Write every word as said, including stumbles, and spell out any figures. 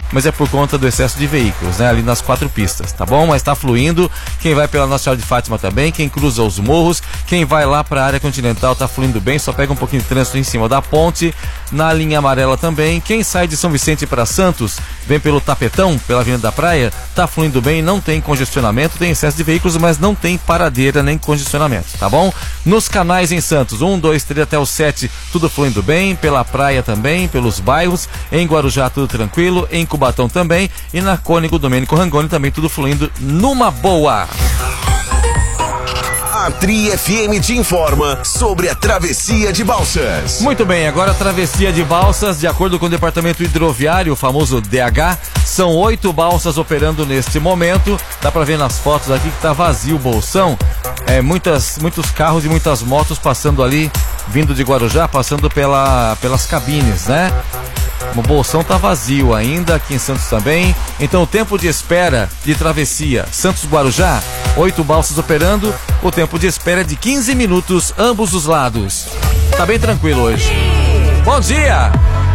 mas é por conta do excesso de veículos, né? Ali nas quatro pistas, tá bom? Mas tá fluindo. Quem vai pela Nossa Senhora de Fátima também, quem cruza os morros, quem vai lá pra área continental tá fluindo bem, só pega um pouquinho de trânsito em cima da ponte, na linha amarela também. Quem sai de São Vicente para Santos, vem pelo Tapetão, pela Avenida da Praia, tá fluindo bem, não tem congestionamento, tem excesso de veículos, mas não tem paradeira nem congestionamento, tá bom? Nos canais em Santos, um, dois, três até o sete, tudo fluindo bem, pela praia também, pelos bairros, em Guarujá tudo tranquilo, em Cubatão também, e na Cônigo Domênico Rangoni também tudo fluindo numa boa. A Tri F M te informa sobre a travessia de Balsas. Muito bem, agora a travessia de Balsas, de acordo com o Departamento Hidroviário, o famoso D H, são oito balsas operando neste momento. Dá pra ver nas fotos aqui que tá vazio o bolsão. É, muitas, muitos carros e muitas motos passando ali, vindo de Guarujá, passando pela, pelas cabines, né? O bolsão tá vazio ainda, aqui em Santos também. Então o tempo de espera de travessia Santos-Guarujá, oito balsas operando, o tempo de espera é de quinze minutos, ambos os lados. Tá bem tranquilo hoje. Bom dia!